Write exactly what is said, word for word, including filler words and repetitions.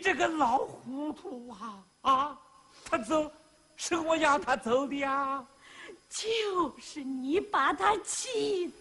这个老糊涂啊啊！他走，是我要他走的呀。 就是你把他气